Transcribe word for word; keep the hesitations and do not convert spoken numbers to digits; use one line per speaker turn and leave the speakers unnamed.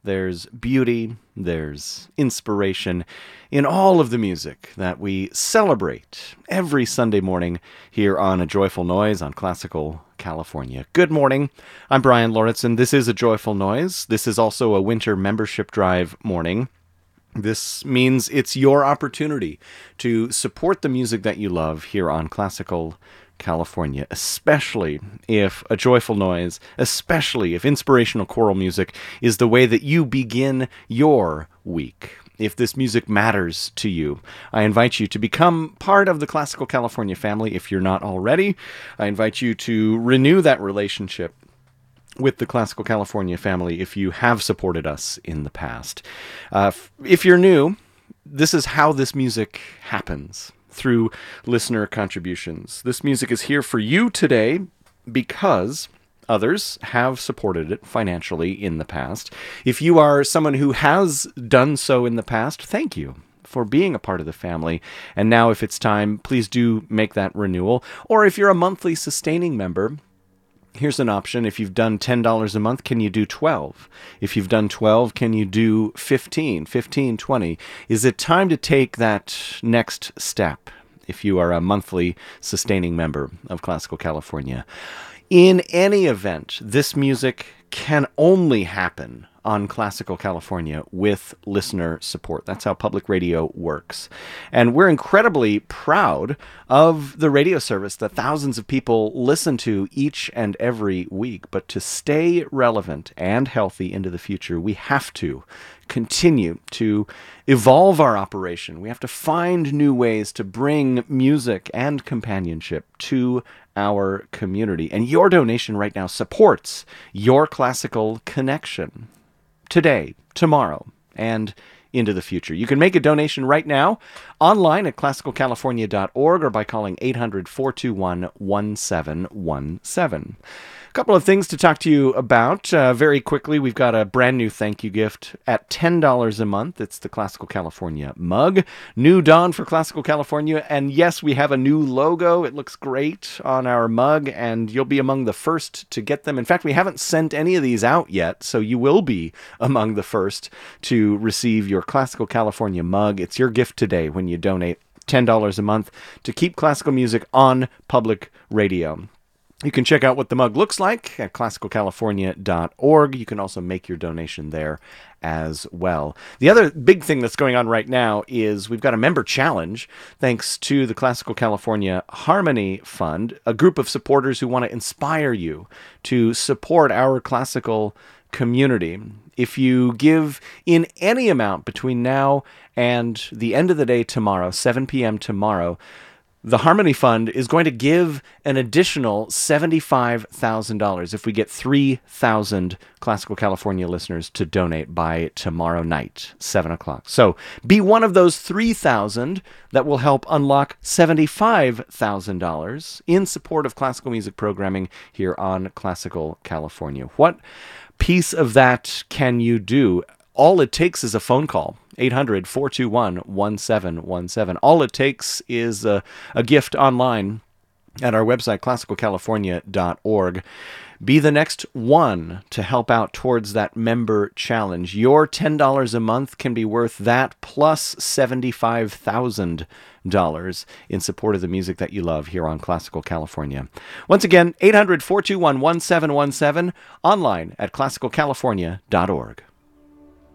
There's beauty, there's inspiration in all of the music that we celebrate every Sunday morning here on A Joyful Noise on Classical California. Good morning. I'm Brian Lauritsen. This is A Joyful Noise. This is also a winter membership drive morning. This means it's your opportunity to support the music that you love here on Classical California, especially if A Joyful Noise, especially if inspirational choral music is the way that you begin your week. If this music matters to you, I invite you to become part of the Classical California family if you're not already. I invite you to renew that relationship with the Classical California family if you have supported us in the past. Uh, if you're new, this is how this music happens, through listener contributions. This music is here for you today because others have supported it financially in the past. If you are someone who has done so in the past, thank you for being a part of the family. And now if it's time, please do make that renewal. Or if you're a monthly sustaining member, here's an option. If you've done ten dollars a month, can you do twelve? If you've done twelve, can you do fifteen, fifteen, twenty? Is it time to take that next step if you are a monthly sustaining member of Classical California? In any event, this music can only happen on Classical California with listener support. That's how public radio works. And we're incredibly proud of the radio service that thousands of people listen to each and every week. But to stay relevant and healthy into the future, we have to continue to evolve our operation. We have to find new ways to bring music and companionship to our community. And your donation right now supports your classical connection today, tomorrow, and into the future. You can make a donation right now online at classical california dot org or by calling eight hundred, four two one, one seven one seven. A couple of things to talk to you about uh, very quickly. We've got a brand new thank you gift at ten dollars a month. It's the Classical California mug. New dawn for Classical California. And yes, we have a new logo. It looks great on our mug, and you'll be among the first to get them. In fact, we haven't sent any of these out yet, so you will be among the first to receive your Classical California mug. It's your gift today when you donate ten dollars a month to keep classical music on public radio. You can check out what the mug looks like at classical california dot org. You can also make your donation there as well. The other big thing that's going on right now is we've got a member challenge thanks to the Classical California Harmony Fund, a group of supporters who want to inspire you to support our classical community. If you give in any amount between now and the end of the day tomorrow, seven p.m. tomorrow, the Harmony Fund is going to give an additional seventy-five thousand dollars if we get three thousand Classical California listeners to donate by tomorrow night, seven o'clock. So be one of those three thousand that will help unlock seventy-five thousand dollars in support of classical music programming here on Classical California. What piece of that can you do? All it takes is a phone call, eight hundred, four two one, one seven one seven. All it takes is a, a gift online at our website, classical california dot org. Be the next one to help out towards that member challenge. Your ten dollars a month can be worth that plus seventy-five thousand dollars in support of the music that you love here on Classical California. Once again, eight hundred, four two one, one seven one seven, online at classical california dot org.